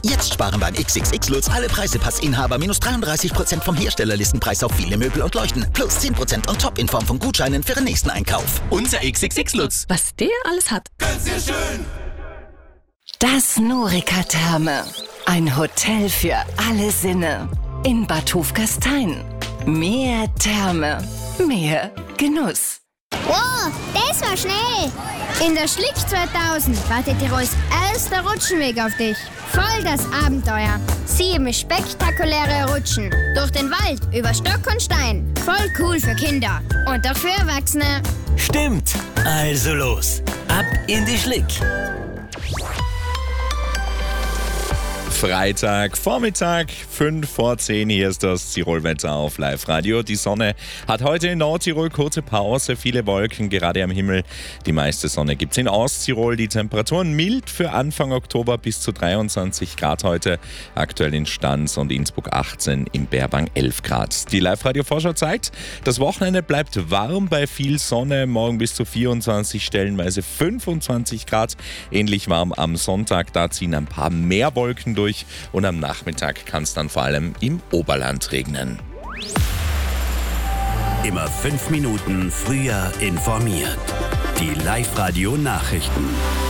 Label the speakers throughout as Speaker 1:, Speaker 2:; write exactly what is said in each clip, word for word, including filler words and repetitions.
Speaker 1: Jetzt sparen beim X X X Lutz alle Preisepassinhaber minus dreiunddreißig Prozent vom Herstellerlistenpreis auf viele Möbel und Leuchten. Plus zehn Prozent on top in Form von Gutscheinen für den nächsten Einkauf. Unser X X X Lutz.
Speaker 2: Was der alles hat.
Speaker 3: Ganz sehr schön.
Speaker 4: Das Norica Therme. Ein Hotel für alle Sinne. In Bad Hofgastein. Mehr Therme. Mehr Genuss.
Speaker 5: Wow, das war schnell! In der Schlick zweitausend wartet Tirols erster Rutschenweg auf dich. Voll das Abenteuer. Sieben spektakuläre Rutschen. Durch den Wald, über Stock und Stein. Voll cool für Kinder. Und auch für Erwachsene.
Speaker 6: Stimmt. Also los. Ab in die Schlick.
Speaker 7: Freitag, Vormittag, fünf vor zehn. Hier ist das Tirol-Wetter auf Live-Radio. Die Sonne hat heute in Nordtirol kurze Pause, viele Wolken gerade am Himmel. Die meiste Sonne gibt es in Osttirol. Die Temperaturen mild für Anfang Oktober bis zu dreiundzwanzig Grad heute. Aktuell in Stans und Innsbruck achtzehn, in Beerbang elf Grad. Die Live-Radio-Vorschau zeigt, das Wochenende bleibt warm bei viel Sonne. Morgen bis zu vierundzwanzig, stellenweise fünfundzwanzig Grad. Ähnlich warm am Sonntag, da ziehen ein paar mehr Wolken durch. Und am Nachmittag kann es dann vor allem im Oberland regnen.
Speaker 6: Immer fünf Minuten früher informiert. Die Live-Radio-Nachrichten.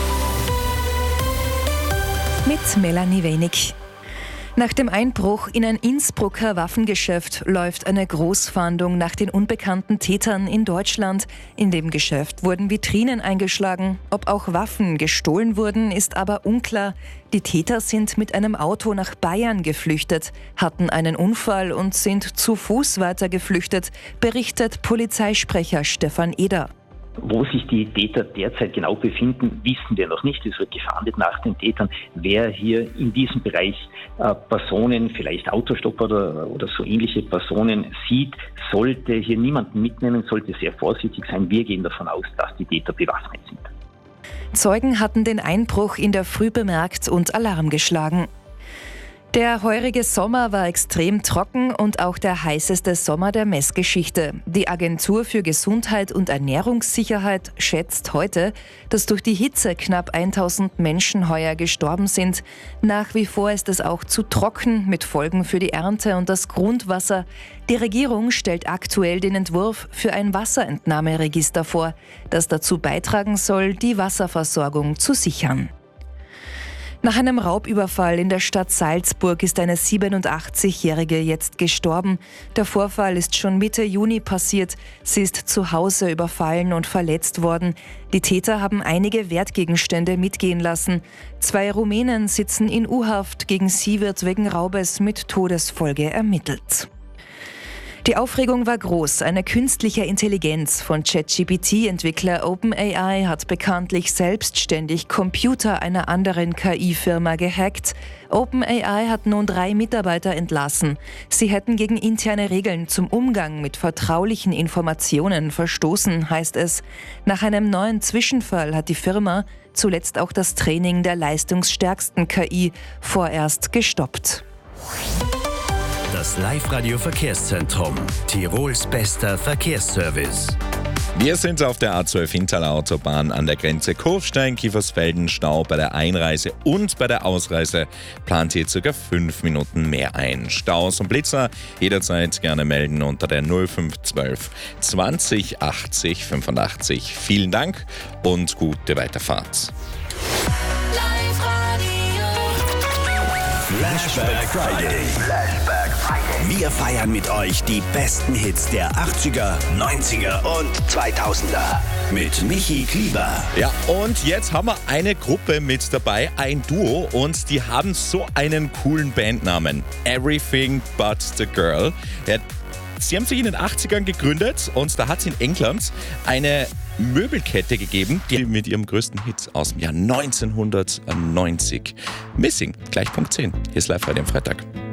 Speaker 8: Mit Melanie Wenig. Nach dem Einbruch in ein Innsbrucker Waffengeschäft läuft eine Großfahndung nach den unbekannten Tätern in Deutschland. In dem Geschäft wurden Vitrinen eingeschlagen. Ob auch Waffen gestohlen wurden, ist aber unklar. Die Täter sind mit einem Auto nach Bayern geflüchtet, hatten einen Unfall und sind zu Fuß weiter geflüchtet, berichtet Polizeisprecher Stefan Eder.
Speaker 9: Wo sich die Täter derzeit genau befinden, wissen wir noch nicht. Es wird gefahndet nach den Tätern. Wer hier in diesem Bereich äh, Personen, vielleicht Autostopper oder, oder so ähnliche Personen sieht, sollte hier niemanden mitnehmen, sollte sehr vorsichtig sein. Wir gehen davon aus, dass die Täter bewaffnet sind.
Speaker 8: Zeugen hatten den Einbruch in der Früh bemerkt und Alarm geschlagen. Der heurige Sommer war extrem trocken und auch der heißeste Sommer der Messgeschichte. Die Agentur für Gesundheit und Ernährungssicherheit schätzt heute, dass durch die Hitze knapp tausend Menschen heuer gestorben sind. Nach wie vor ist es auch zu trocken mit Folgen für die Ernte und das Grundwasser. Die Regierung stellt aktuell den Entwurf für ein Wasserentnahmeregister vor, das dazu beitragen soll, die Wasserversorgung zu sichern. Nach einem Raubüberfall in der Stadt Salzburg ist eine siebenundachtzigjährige jetzt gestorben. Der Vorfall ist schon Mitte Juni passiert. Sie ist zu Hause überfallen und verletzt worden. Die Täter haben einige Wertgegenstände mitgehen lassen. Zwei Rumänen sitzen in U-Haft. Gegen sie wird wegen Raubes mit Todesfolge ermittelt. Die Aufregung war groß. Eine künstliche Intelligenz von ChatGPT-Entwickler OpenAI hat bekanntlich selbstständig Computer einer anderen K I-Firma gehackt. OpenAI hat nun drei Mitarbeiter entlassen. Sie hätten gegen interne Regeln zum Umgang mit vertraulichen Informationen verstoßen, heißt es. Nach einem neuen Zwischenfall hat die Firma zuletzt auch das Training der leistungsstärksten K I vorerst gestoppt.
Speaker 6: Das Live-Radio-Verkehrszentrum. Tirols bester Verkehrsservice.
Speaker 7: Wir sind auf der A zwölf Hinterler Autobahn an der Grenze Kufstein-Kiefersfelden. Stau bei der Einreise und bei der Ausreise plant hier ca. fünf Minuten mehr ein. Staus und Blitzer jederzeit gerne melden unter der null fünf zwölf zwanzig achtzig fünfundachtzig. Vielen Dank und gute Weiterfahrt.
Speaker 6: Flashback Friday. Flashback Friday. Wir feiern mit euch die besten Hits der achtziger, neunziger und zweitausender. Mit Michi Klieber.
Speaker 7: Ja, und jetzt haben wir eine Gruppe mit dabei, ein Duo, und die haben so einen coolen Bandnamen. Everything But The Girl. Ja, sie haben sich in den achtzigern gegründet und da hat es in England eine Möbelkette gegeben, die mit ihrem größten Hit aus dem Jahr neunzehnhundertneunzig. Missing, gleich Punkt zehn. Hier ist Live-Radio am Freitag.